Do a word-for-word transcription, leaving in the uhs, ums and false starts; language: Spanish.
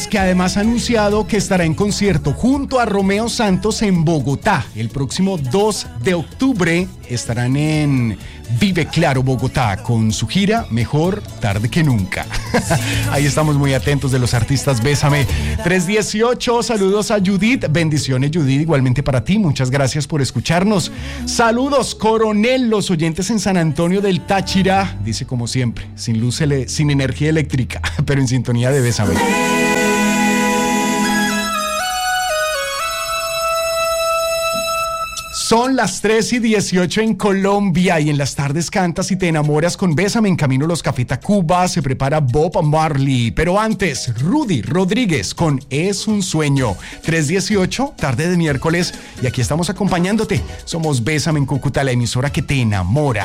que además ha anunciado que estará en concierto junto a Romeo Santos en Bogotá. El próximo dos de octubre estarán en Vive Claro Bogotá con su gira Mejor Tarde que Nunca. Ahí estamos muy atentos de los artistas Bésame. tres dieciocho, saludos a Judith. Bendiciones, Judith, igualmente para ti. Muchas gracias por escucharnos. Saludos, Coronel, los oyentes en San Antonio del Táchira. Dice como siempre, sin luz, ele- sin energía eléctrica, pero en sintonía de Bésame. Son las tres y dieciocho en Colombia y en las tardes cantas y te enamoras con Bésame. En camino los Café Tacuba, se prepara Bob Marley. Pero antes, Rudy Rodríguez con Es un Sueño. tres dieciocho, tarde de miércoles, y aquí estamos acompañándote. Somos Bésame en Cúcuta, la emisora que te enamora.